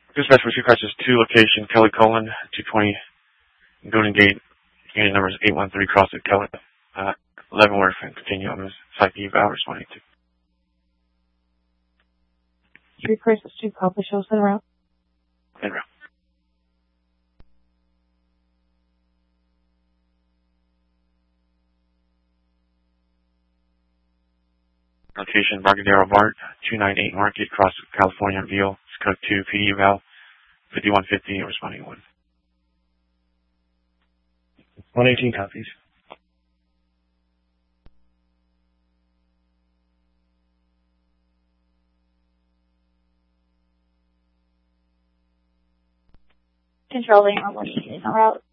Dispatch for 2 crisis 2 location, Kelly Cullen, 220 Golden Gate. Unit number is 813 cross at Kelly. 11 word and continue on this site eval responding to. 3 crisis 2 copy shows en route. En route. Location, Barcadero BART, 298 Market, Cross California, Veal, code 2, PD eval, 5150, responding 1. 118 copies. Controlling on 118 en route.